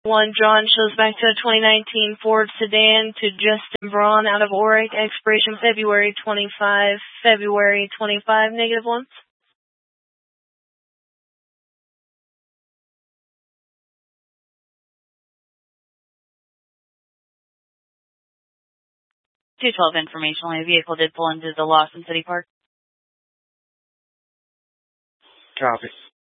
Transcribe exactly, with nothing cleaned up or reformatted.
One John shows back to a twenty nineteen Ford sedan to Justin Braun out of Oric, expiration February twenty-fifth, February twenty-fifth, negative ones. two twelve information. A vehicle did pull into the Lawson City Park. Copy.